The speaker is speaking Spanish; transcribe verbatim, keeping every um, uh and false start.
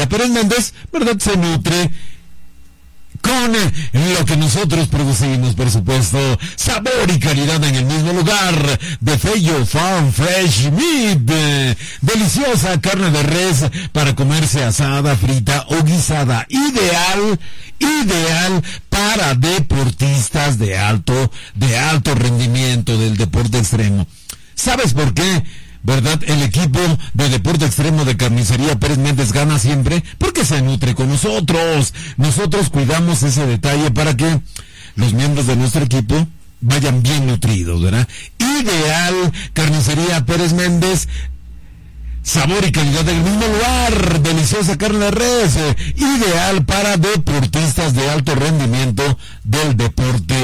Carnicería Pérez Méndez, ¿verdad? Se nutre con lo que nosotros producimos, por supuesto, sabor y calidad en el mismo lugar. De Fello Farm Fresh Meat, deliciosa carne de res para comerse asada, frita o guisada, ideal, ideal para deportistas de alto, de alto rendimiento del deporte extremo. ¿Sabes por qué? ¿Verdad? El equipo de deporte extremo de Carnicería Pérez Méndez gana siempre porque se nutre con nosotros. Nosotros cuidamos ese detalle para que los miembros de nuestro equipo vayan bien nutridos, ¿verdad? Ideal, Carnicería Pérez Méndez, sabor y calidad del mismo lugar, deliciosa carne de res, ideal para deportistas de alto rendimiento del deporte